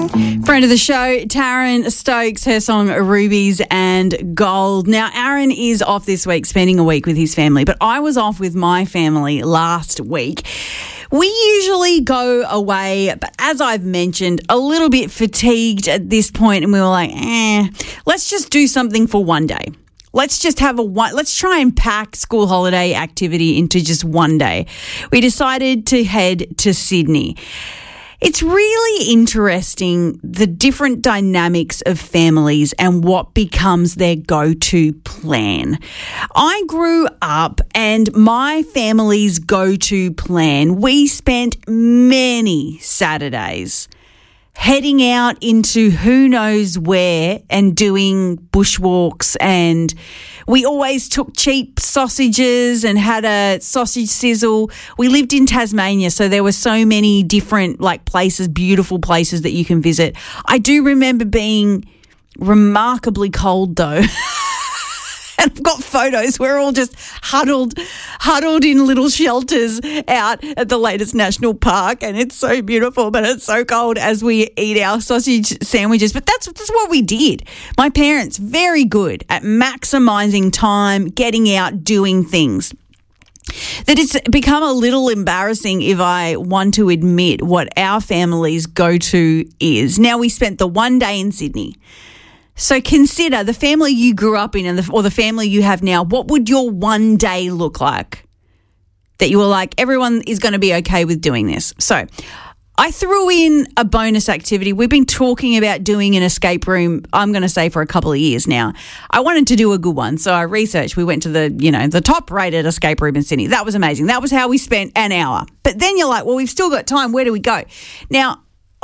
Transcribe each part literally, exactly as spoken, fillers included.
Friend of the show, Taryn Stokes, her song Rubies and Gold. Now, Aaron is off this week, spending a week with his family, but I was off with my family last week. We usually go away, but as I've mentioned, a little bit fatigued at this point, and we were like, eh, let's just do something for one day. Let's just have a one, let's try and pack school holiday activity into just one day. We decided to head to Sydney. It's really interesting, the different dynamics of families and what becomes their go-to plan. I grew up and my family's go-to plan, we spent many Saturdays heading out into who knows where and doing bushwalks, and we always took cheap sausages and had a sausage sizzle. We lived in Tasmania, so there were so many different like places, beautiful places that you can visit. I do remember being remarkably cold though. And I've got photos. We're all just huddled, huddled in little shelters out at the latest national park, and it's so beautiful, but it's so cold as we eat our sausage sandwiches. But that's, that's what we did. My parents, very good at maximising time, getting out, doing things. That it's become a little embarrassing if I want to admit what our family's go-to is. Now, we spent the one day in Sydney. So consider the family you grew up in and the, or the family you have now. What would your one day look like that you were like, everyone is going to be okay with doing this? So I threw in a bonus activity. We've been talking about doing an escape room, I'm going to say, for a couple of years now. I wanted to do a good one. So I researched. We went to the, you know, the top rated escape room in Sydney. That was amazing. That was how we spent an hour. But then you're like, well, we've still got time. Where do we go? Now,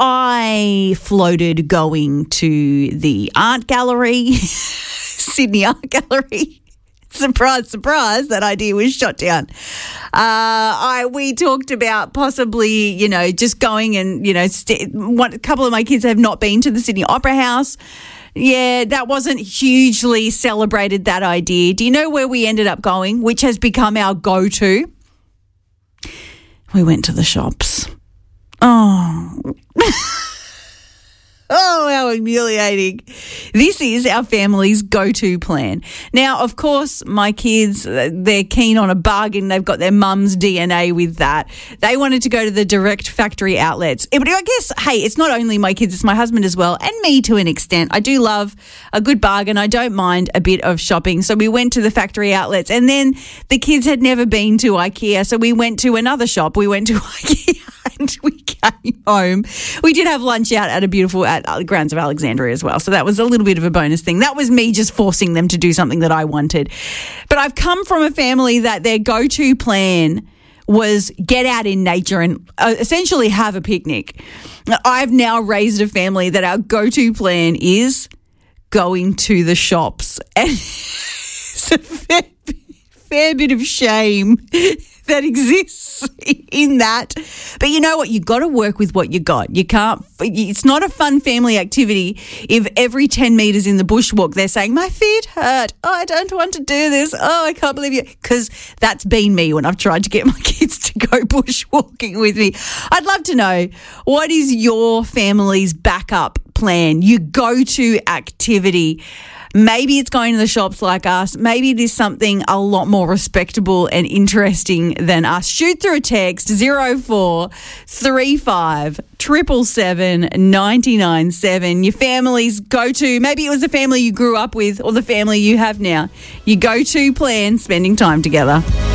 I floated going to the art gallery, Sydney Art Gallery. Surprise, surprise, that idea was shot down. Uh, I we talked about possibly, you know, just going and, you know, st- one, a couple of my kids have not been to the Sydney Opera House. Yeah, that wasn't hugely celebrated, that idea. Do you know where we ended up going, which has become our go-to? We went to the shops. Oh, oh, how humiliating. This is our family's go-to plan. Now, of course, my kids, they're keen on a bargain. They've got their mum's D N A with that. They wanted to go to the direct factory outlets. But I guess, hey, it's not only my kids, it's my husband as well, and me to an extent. I do love a good bargain. I don't mind a bit of shopping. So we went to the factory outlets, and then the kids had never been to IKEA, so we went to another shop. We went to IKEA. And we came home. We did have lunch out at a beautiful, at Grounds of Alexandria as well. So that was a little bit of a bonus thing. That was me just forcing them to do something that I wanted. But I've come from a family that their go-to plan was get out in nature and uh, essentially have a picnic. I've now raised a family that our go-to plan is going to the shops. And it's a fair, fair bit of shame that exists in that. But you know what? You got to work with what you got. You can't, it's not a fun family activity if every ten metres in the bushwalk they're saying, my feet hurt. Oh, I don't want to do this. Oh, I can't believe you. Because that's been me when I've tried to get my kids to go bushwalking with me. I'd love to know, what is your family's backup plan, your go-to activity? Maybe it's going to the shops like us. Maybe it is something a lot more respectable and interesting than us. Shoot through a text, zero four three five seven seven seven nine nine seven. Your family's go-to. Maybe it was the family you grew up with or the family you have now. Your go-to plan, spending time together.